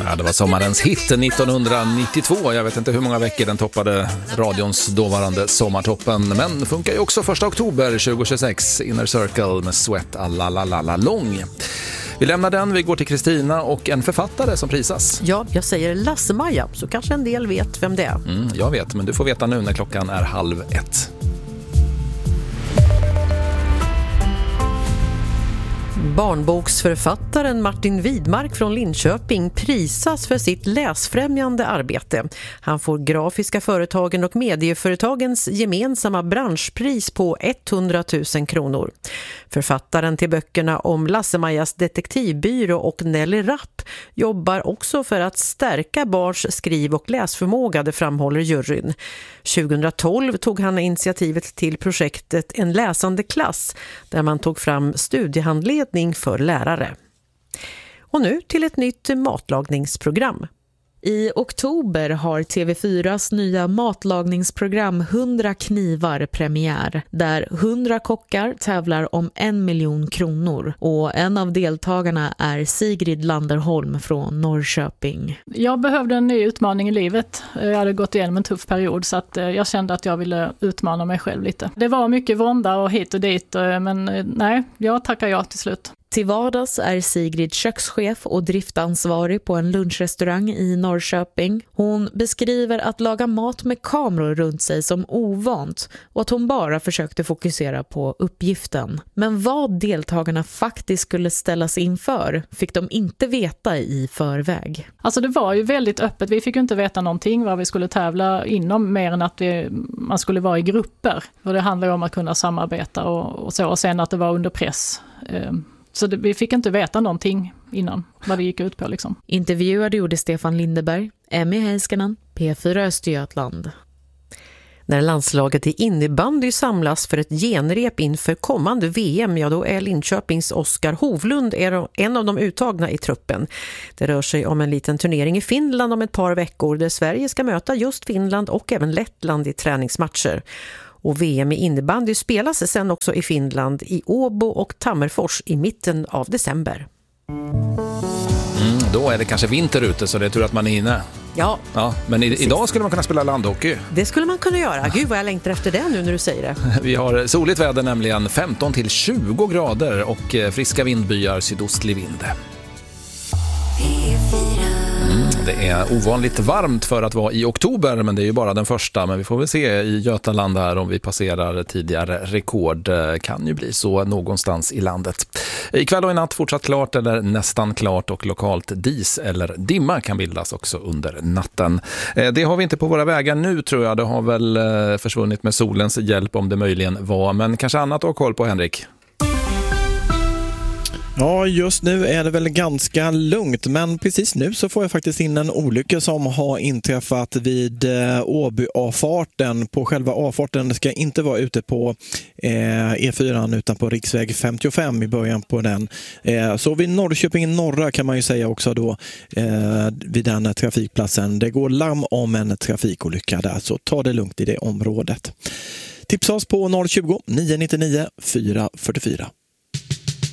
Ja, det var sommarens hit 1992. Jag vet inte hur många veckor den toppade radions dåvarande sommartoppen. Men funkar ju också 1 oktober 2026. Inner Circle med Sweat Allalalala lång. Vi lämnar den, vi går till Kristina och en författare som prisas. Ja, jag säger Lasse-Maja, så kanske en del vet vem det är. Jag vet, men du får veta nu när klockan är 12:30. Barnboksförfattaren Martin Widmark från Linköping prisas för sitt läsfrämjande arbete. Han får Grafiska företagen och medieföretagens gemensamma branschpris på 100 000 kronor. Författaren till böckerna om Lasse-Majas detektivbyrå och Nelly Rapp jobbar också för att stärka barns skriv- och läsförmåga, det framhåller juryn. 2012 tog han initiativet till projektet En läsande klass där man tog fram studiehandledning för lärare. Och nu till ett nytt matlagningsprogram. I oktober har TV4s nya matlagningsprogram 100 knivar premiär, där 100 kockar tävlar om 1 miljon kronor. Och en av deltagarna är Sigrid Landerholm från Norrköping. Jag behövde en ny utmaning i livet. Jag hade gått igenom en tuff period så att jag kände att jag ville utmana mig själv lite. Det var mycket vånda och hit och dit, men nej, jag tackar ja till slut. Till vardags är Sigrid kökschef och driftansvarig på en lunchrestaurang i Norrköping. Hon beskriver att laga mat med kameror runt sig som ovant och att hon bara försökte fokusera på uppgiften. Men vad deltagarna faktiskt skulle ställas inför fick de inte veta i förväg. Alltså det var ju väldigt öppet. Vi fick ju inte veta någonting vad vi skulle tävla inom mer än att man skulle vara i grupper. Och det handlar om att kunna samarbeta och så. Och sen att det var under press. Så vi fick inte veta någonting innan vad det gick ut på liksom. Intervjuade gjorde Stefan Lindeberg, Emmy Heiskanen, P4 Östergötland. När landslaget i innebandy samlas för ett genrep inför kommande VM, ja då är Linköpings Oskar Hovlund en av de uttagna i truppen. Det rör sig om en liten turnering i Finland om ett par veckor där Sverige ska möta just Finland och även Lettland i träningsmatcher. Och VM i innebandy spelas sen också i Finland i Åbo och Tammerfors i mitten av december. Då är det kanske vinter ute så det är tur att man är inne. Ja, men idag skulle man kunna spela landhockey. Det skulle man kunna göra. Gud vad jag längtar efter det nu när du säger det. Vi har soligt väder, nämligen 15-20 grader och friska vindbyar, sydostlig vind. Det är ovanligt varmt för att vara i oktober, men det är ju bara den första. Men vi får väl se i Götaland här om vi passerar tidigare rekord. Kan ju bli så någonstans i landet. Ikväll och i natt fortsatt klart eller nästan klart och lokalt dis eller dimma kan bildas också under natten. Det har vi inte på våra vägar nu tror jag. Det har väl försvunnit med solens hjälp om det möjligen var. Men kanske annat att ha koll på, Henrik. Ja, just nu är det väl ganska lugnt, men precis nu så får jag faktiskt in en olycka som har inträffat vid Åby-avfarten. På själva avfarten ska inte vara ute på E4 utan på riksväg 55 i början på den. Så vid Norrköping norra kan man ju säga också då vid den trafikplatsen. Det går larm om en trafikolycka där, så ta det lugnt i det området. Tipsa oss på 020 999 444.